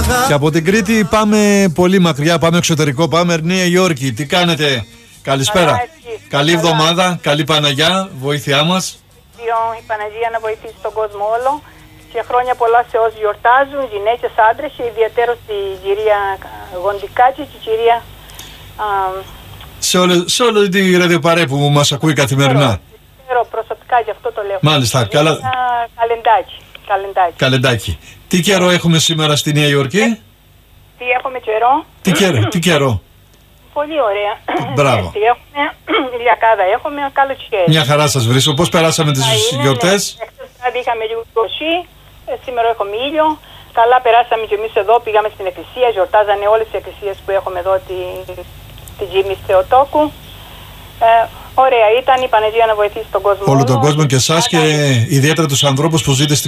Και από την Κρήτη πάμε πολύ μακριά, πάμε εξωτερικό, πάμε Νέα Υόρκη. Τι κάνετε? Καλησπέρα. Καλή εβδομάδα, καλή Παναγιά, βοήθειά μας. Η Παναγία να βοηθήσει τον κόσμο όλο. Και χρόνια πολλά σε όσοι γιορτάζουν, γυναίκες, άντρες, και ιδιαίτερα στη κυρία Γοντικάτση και η κυρία... Σε όλη τη ραδιοπαρέα που μας ακούει καθημερινά. Ξέρω προσωπικά, γι' αυτό το λέω. Μάλιστα, καλά. Καλεντάκι. Τι καιρό έχουμε σήμερα στη Νέα Υόρκη? Τι έχουμε καιρό? Τι καιρό? Πολύ ωραία. Μπράβο. Έχουμε ηλιακάδα, έχουμε καλοκαίρι. Μια χαρά σας βρίσκω. Πώς περάσαμε τις γιορτές? Ναι. Είχαμε λίγο κοσί, σήμερα έχουμε ήλιο. Καλά περάσαμε και εμείς εδώ, πήγαμε στην εκκλησία, γιορτάζανε όλες τις εκκλησίες που έχουμε εδώ τη Τζίμης Θεοτόκου. Ωραία ήταν, η Παναγία να βοηθήσει τον κόσμο. Όλο τον κόσμο και εσάς και ιδιαίτερα τους ανθρώπους που ζείτε στην